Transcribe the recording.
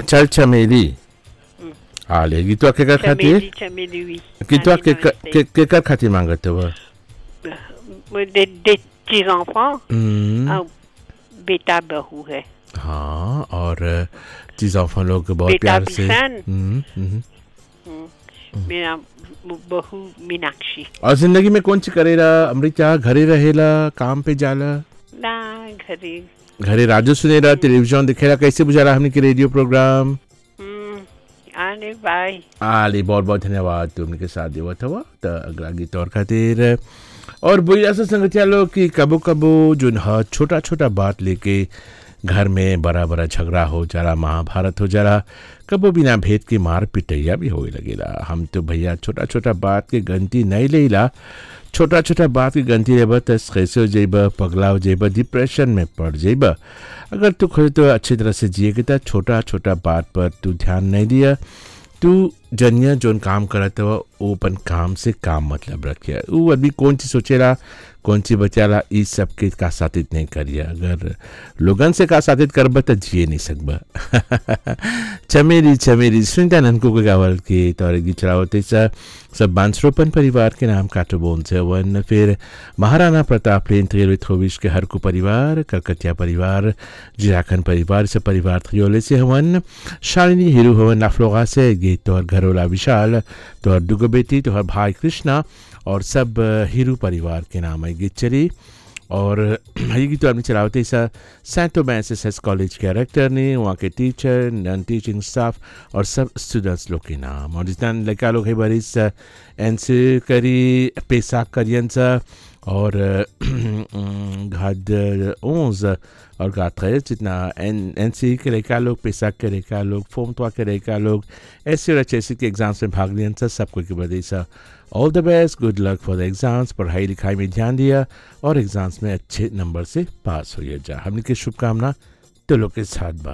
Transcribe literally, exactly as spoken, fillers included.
चल चमेली आले गीतवा के कर खातिर चमेली चमेली हुई गीतवा के नमस्ते। के के कर खातिर मांगत हो des, des petits enfants हम्म, और बेटा बहू है हाँ और चीज ऑफ लोग बहुत बेटा प्यार से बिशन। हम्म, हम्म। हम्म, मेरा बहू मीनाक्षी और जिंदगी में कौन सी करेला अमृता घरे रहेला काम पे जाला ना घरे घरे राजू सुनेला टेलीविजन दिखेला कैसे बुझाला हमने के रेडियो प्रोग्राम हम्म, आने बाय आली बहुत बहुत धन्यवाद तुमने के साथ देवत हुआ तो अगला गीत और खातिर और बुढ़िया से संगतिया लोग कि कबो कबो जो न छोटा छोटा बात लेके घर में बड़ा बड़ा झगड़ा हो जाला महाभारत हो जाला कबो बिना भेद के मार पिटैया भी होए लगेला हम तो भैया छोटा छोटा बात के गंती नहीं लेला छोटा छोटा बात की गंती लेबा तो कैसे हो जेब पगला हो जेब डिप्रेशन में पड़ जेब अगर तू खुद तो अच्छी तरह से जिए तो छोटा छोटा बात पर तू ध्यान नहीं दिया तू जनिया जोन काम करत हो वो अपन काम से काम मतलब रखिया वो आदमी कौन सी सोचेला कौन सी बचाला इस सब के का साथित नहीं करिया अगर लोगन से का साथित करब तो जिए नहीं सकबा चमेली चमेली सुनता ननको के गावल के तौर गीत चलावते सा सब बांसरोपन परिवार के नाम काटो बोन से वन फिर महाराणा प्रताप लेन त्रियोले थोविश के हरकू परिवार कलकतिया परिवार जिराखन परिवार से परिवार त्रियोले से हवन शालिनी हीरू हवन लाफ्लोगा से गीत तोहर घरोला विशाल तोहर दुगो बेटी तोहर भाई कृष्णा और सब हीरू परिवार के नाम है गीत चली और ये गीत आपने चलावते सा सेंटो मैसेस कॉलेज के डायरेक्टर ने वहाँ के टीचर नॉन टीचिंग स्टाफ और सब स्टूडेंट्स लोग के नाम और जितना लड़का लोग है बरिस एन से करी पेशा करियन सा और घाद ओंज और गात्रे जितना एन एन सी के लड़का लोग पेशा के लड़का लोग फोम तो के लड़का लोग ऐसे और अच्छे के एग्जाम्स में भाग लियन सा सबको के बदे सा all the best good luck for the exams पढ़ाई लिखाई में ध्यान दिया और एग्जाम्स में अच्छे नंबर से पास हो जा हमने की शुभकामना तो लोग के साथ बा